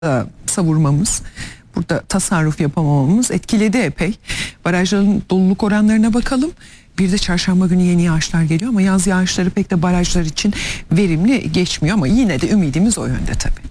savurmamız, burada tasarruf yapamamamız etkiledi epey. Barajların doluluk oranlarına bakalım. Bir de çarşamba günü yeni yağışlar geliyor ama yaz yağışları pek de barajlar için verimli geçmiyor ama yine de ümidimiz o yönde tabii.